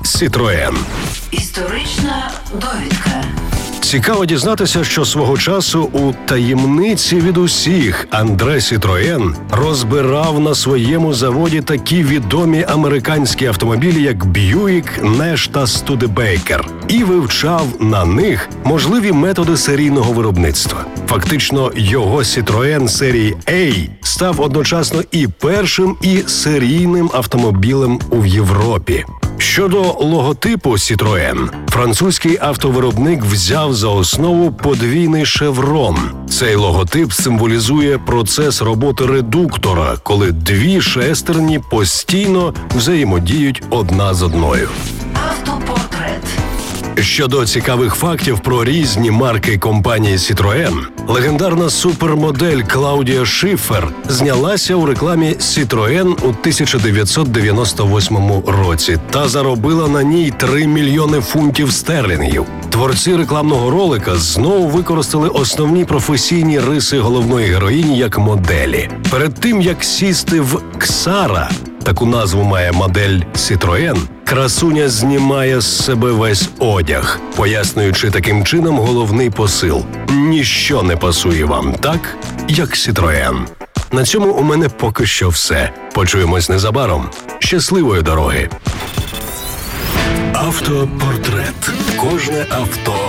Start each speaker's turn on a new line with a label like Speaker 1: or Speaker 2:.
Speaker 1: Citroën.
Speaker 2: Історична довідка.
Speaker 1: Цікаво дізнатися, що свого часу у таємниці від усіх Андре Citroën розбирав на своєму заводі такі відомі американські автомобілі, як Buick, Nash та Studebaker, і вивчав на них можливі методи серійного виробництва. Фактично, його Citroën серії A став одночасно і першим, і серійним автомобілем у Європі. Щодо логотипу Citroën, французький автовиробник взяв за основу подвійний шеврон. Цей логотип символізує процес роботи редуктора, коли дві шестерні постійно взаємодіють одна з одною.
Speaker 2: Автопортрет.
Speaker 1: Щодо цікавих фактів про різні марки компанії Citroën, легендарна супермодель Клаудія Шифер знялася у рекламі Citroën у 1998 році та заробила на ній 3 мільйони фунтів стерлінгів. Творці рекламного ролика знову використали основні професійні риси головної героїні як моделі. Перед тим, як сісти в Ксара, таку назву має модель Citroën, красуня знімає з себе весь одяг, пояснюючи таким чином головний посил – ніщо не пасує вам так, як Citroën. На цьому у мене поки що все. Почуємось незабаром. Щасливої дороги! Автопортрет. Кожне авто